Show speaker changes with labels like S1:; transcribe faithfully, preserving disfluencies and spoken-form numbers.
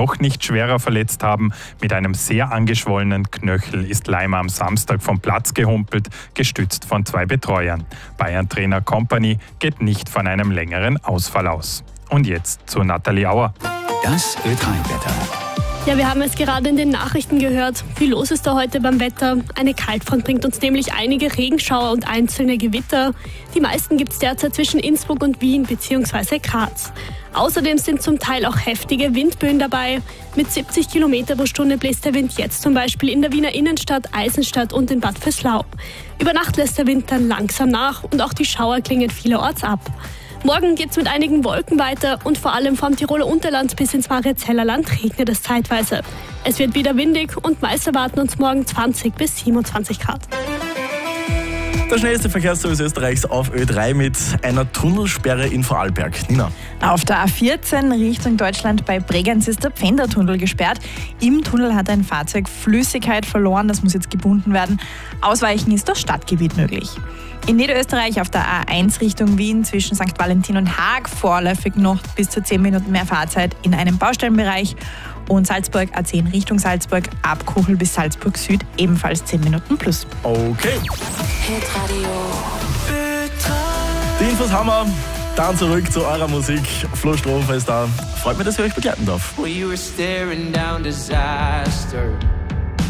S1: doch nicht schwerer verletzt haben. Mit einem sehr angeschwollenen Knöchel ist Laimer am Samstag vom Platz gehumpelt, gestützt von zwei Betreuern. Bayern-Trainer Kompany geht nicht von einem längeren Ausfall aus. Und jetzt zu Nathalie Auer.
S2: Das Ö drei Wetter.
S3: Ja, wir haben es gerade in den Nachrichten gehört. Viel los ist da heute beim Wetter. Eine Kaltfront bringt uns nämlich einige Regenschauer und einzelne Gewitter. Die meisten gibt es derzeit zwischen Innsbruck und Wien bzw. Graz. Außerdem sind zum Teil auch heftige Windböen dabei. Mit siebzig Kilometer pro Stunde bläst der Wind jetzt zum Beispiel in der Wiener Innenstadt, Eisenstadt und in Bad Vöslau. Über Nacht lässt der Wind dann langsam nach und auch die Schauer klingen vielerorts ab. Morgen geht es mit einigen Wolken weiter und vor allem vom Tiroler Unterland bis ins Mariazeller Land regnet es zeitweise. Es wird wieder windig und meist erwarten uns morgen zwanzig bis siebenundzwanzig Grad.
S4: Der schnellste Verkehrsservice Österreichs auf Ö drei mit einer Tunnelsperre in Vorarlberg. Nina.
S5: Auf der A vierzehn Richtung Deutschland bei Bregenz ist der Pfändertunnel gesperrt. Im Tunnel hat ein Fahrzeug Flüssigkeit verloren, das muss jetzt gebunden werden. Ausweichen ist das Stadtgebiet möglich. In Niederösterreich auf der A eins Richtung Wien zwischen Sankt Valentin und Haag vorläufig noch bis zu zehn Minuten mehr Fahrzeit in einem Baustellenbereich. Und Salzburg A zehn Richtung Salzburg ab Kuchel bis Salzburg Süd ebenfalls zehn Minuten plus.
S4: Okay. Die Infos haben wir. Dann zurück zu eurer Musik. Flo Stromfest da. Freut mich, dass ich euch begleiten darf.
S6: We were staring down disaster.